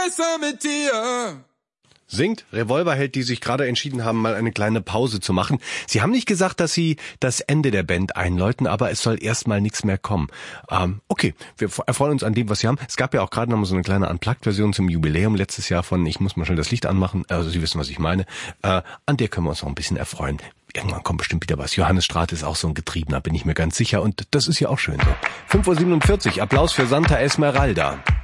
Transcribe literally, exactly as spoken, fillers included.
besser mit dir. Singt Revolverheld, die sich gerade entschieden haben, mal eine kleine Pause zu machen. Sie haben nicht gesagt, dass sie das Ende der Band einläuten, aber es soll erstmal nichts mehr kommen. Ähm, okay, wir erfreuen uns an dem, was sie haben. Es gab ja auch gerade noch mal so eine kleine Unplugged-Version zum Jubiläum letztes Jahr von Ich muss mal schnell das Licht anmachen. Also Sie wissen, was ich meine. Äh, an der können wir uns noch ein bisschen erfreuen. Irgendwann kommt bestimmt wieder was. Johannes Straat ist auch so ein Getriebener, bin ich mir ganz sicher. Und das ist ja auch schön so. fünf Uhr siebenundvierzig, Applaus für Santa Esmeralda.